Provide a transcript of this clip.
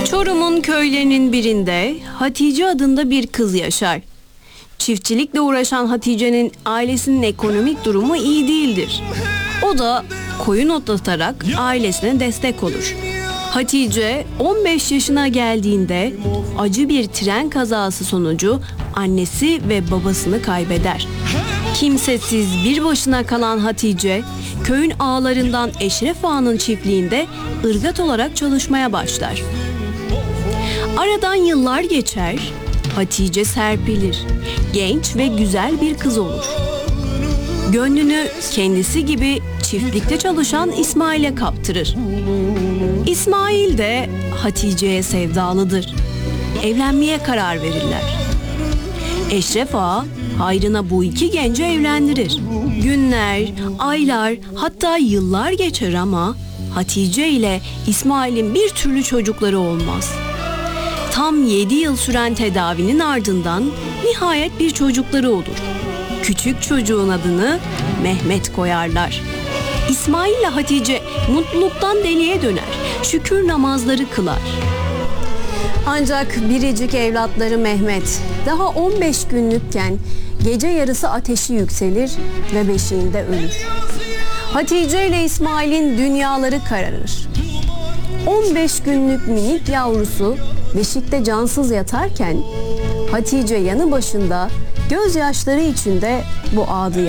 Çorum'un köylerinin birinde Hatice adında bir kız yaşar. Çiftçilikle uğraşan Hatice'nin ailesinin ekonomik durumu iyi değildir. O da koyun otlatarak ailesine destek olur. Hatice 15 yaşına geldiğinde acı bir tren kazası sonucu annesi ve babasını kaybeder. Kimsesiz bir başına kalan Hatice, köyün ağalarından Eşref Ağa'nın çiftliğinde ırgat olarak çalışmaya başlar. Aradan yıllar geçer, Hatice serpilir, genç ve güzel bir kız olur. Gönlünü kendisi gibi çiftlikte çalışan İsmail'e kaptırır. İsmail de Hatice'ye sevdalıdır. Evlenmeye karar verirler. Eşref Ağa hayrına bu iki genci evlendirir. Günler, aylar, hatta yıllar geçer ama Hatice ile İsmail'in bir türlü çocukları olmaz. Tam 7 yıl süren tedavinin ardından nihayet bir çocukları olur. Küçük çocuğun adını Mehmet koyarlar. İsmail ile Hatice mutluluktan deliye döner, şükür namazları kılar. Ancak biricik evlatları Mehmet daha 15 günlükken gece yarısı ateşi yükselir ve beşiğinde ölür. Hatice ile İsmail'in dünyaları kararır. 15 günlük minik yavrusu beşikte cansız yatarken Hatice yanı başında gözyaşları içinde bu adı